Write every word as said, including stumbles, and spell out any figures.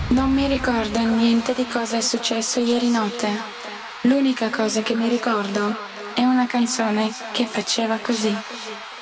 Non mi ricordo niente di cosa è successo ieri notte. L'unica cosa che mi ricordo è una canzone che faceva così.